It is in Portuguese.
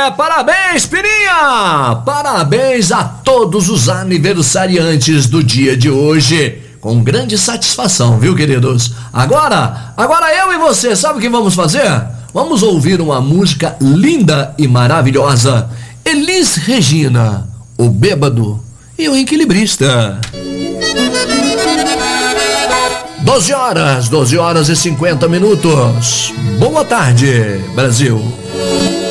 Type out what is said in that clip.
Parabéns, Pirinha! Parabéns a todos os aniversariantes do dia de hoje. Com grande satisfação, viu, queridos? Agora eu e você, sabe o que vamos fazer? Vamos ouvir uma música linda e maravilhosa. Elis Regina, o Bêbado e o Equilibrista. 12 horas e 50 minutos. Boa tarde, Brasil.